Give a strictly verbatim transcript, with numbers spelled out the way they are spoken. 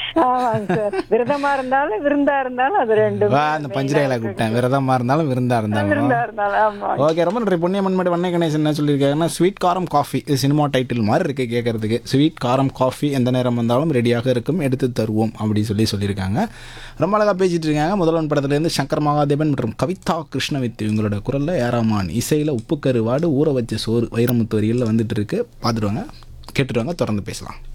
ஆமாங்க சார். விரதமா இருந்தாலும் விருந்தா இருந்தாலும் அது ரெண்டும் வா அந்த பஞ்சுரையில கூப்பிட்டேன். விரதமா இருந்தாலும் விருந்தா இருந்தாலும். விருந்தா இருந்தாலும் ஆமா. ஓகே, ரொம்ப நன்றி. பொன்னியம்மன் மேடு வண்ணை கணேசன் என்ன சொல்லியிருக்காங்கன்னா, ஸ்வீட் காரம் காஃபி இது சினிமா டைட்டில் மாதிரி இருக்கு கேட்கறதுக்கு. ஸ்வீட் காரம் காஃபி எந்த நேரம் வந்தாலும் ரெடியாக இருக்கும், எடுத்து தருவோம் அப்படி சொல்லி சொல்லியிருக்காங்க. ரொம்ப அழகாக பேசிட்டு இருக்காங்க. முதல்வன் படத்துலேருந்து சங்கர் மகாதேவன் மற்றும் கவிதா கிருஷ்ணவித் இவங்களோட குரலில் ஏராமான் இசையில் உப்பு கருவாடு ஊற வச்ச சோறு வைரமுத்து வரிகளில் வந்துட்டு இருக்கு. பார்த்துட்டு வாங்க, கேட்டுட்டு வாங்க, தொடர்ந்து பேசலாம்.